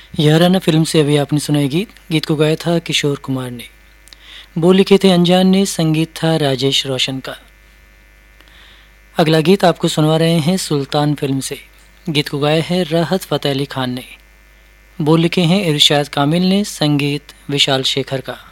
यह run film से अभी आपने सुना गीत। गीत को गाया था किशोर कुमार ने, बोल लिखे थे अनजान ने, संगीत था राजेश रोशन का। अगला गीत आपको सुनवा रहे हैं सुल्तान फिल्म से। गीत को गाया है राहत फतेह अली खान ने, बोल लिखे हैं इरशाद कामिल ने, संगीत विशाल शेखर का।